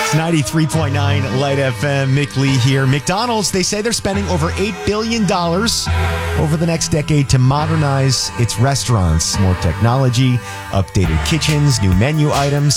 93.9 Light FM. Mick Lee here. McDonald's, they say they're spending over $8 billion over the next decade to modernize its restaurants. More technology, updated kitchens, new menu items.